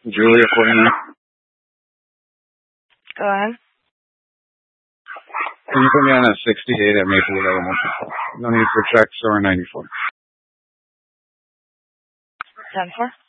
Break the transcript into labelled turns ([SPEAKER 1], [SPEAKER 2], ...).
[SPEAKER 1] Julia 49.
[SPEAKER 2] Go ahead.
[SPEAKER 1] Can you put me on a 68 at Maplewood Elementary? No need for checks or a 94.
[SPEAKER 2] 10-4.